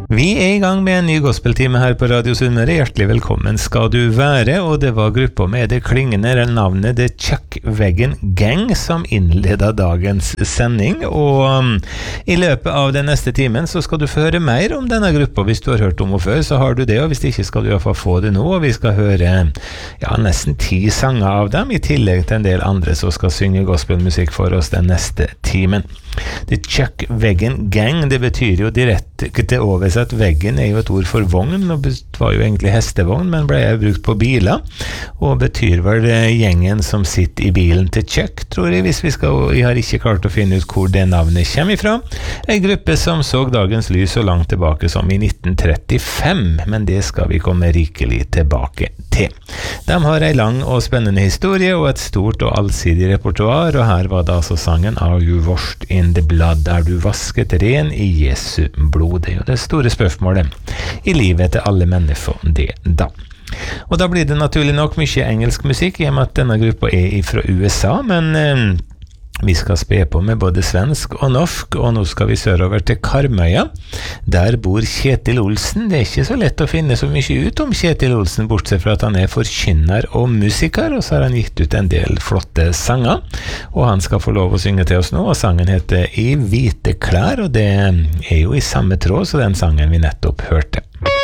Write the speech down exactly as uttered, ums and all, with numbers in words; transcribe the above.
Vi er i gang med en ny gospeltime her på Radio Sunnmøre. Hjertelig velkommen skal du være, og det var gruppa med det klingende navnet The Chuck Wagon Gang som innledet dagens sending, og um, i løpet av den neste timen så skal du få høre mer om denne gruppa. Hvis du har hørt om henne før, så har du det, og hvis ikke skal du i hvert fall få det nå, og vi skal høre ja, nesten ti sanger av dem, i tillegg til en del andre som skal synge gospelmusikk for oss den neste timen. The Chuck Wagon Gang, det betyr jo direkte til over at veggen er jo et ord for vogn, og det var jo egentlig hestevogn, men ble jeg brukt på biler, og betyr vel gjengen som sitter i bilen til Chuck, tror jeg, hvis vi skal, jeg har ikke klart å finne ut hvor det navnet kommer ifra. En gruppe som så dagens lys så langt tilbake som i nitten trettifem, men det skal vi komme rikelig tilbake til. De har en lang og spennende historie, og et stort og allsidig repertoar, og her var det altså sangen Are You Washed in the Blood? Er du vasket ren i Jesu blod? Det er jo det store spørsmålet i livet til alle mennesker, det da. Og da blir det naturlig nok mye engelsk musikk, i og med at denne gruppa er fra U S A, men eh, vi skal spe på med både svensk og norsk, og nå skal vi sørover til Karmøya. Der bor Kjetil Olsen. Det er ikke så lett å finne så mye ut om Kjetil Olsen, bortsett fra at han er forkynner og musiker, og så har han gitt ut en del flotte sanger, og han skal få lov å synge til oss nå, og sangen heter I hvite klær, og det er jo i samme tråd som den sangen vi nettopp hørte.